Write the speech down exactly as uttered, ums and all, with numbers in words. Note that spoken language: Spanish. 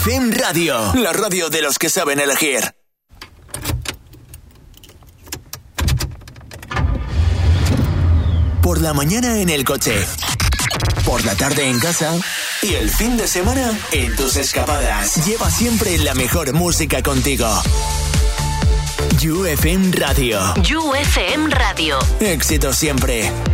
F M Radio, la radio de los que saben elegir. Por la mañana en el coche, por la tarde en casa y el fin de semana en tus escapadas. Lleva siempre la mejor música contigo. You F M Radio. You F M Radio. Éxito siempre.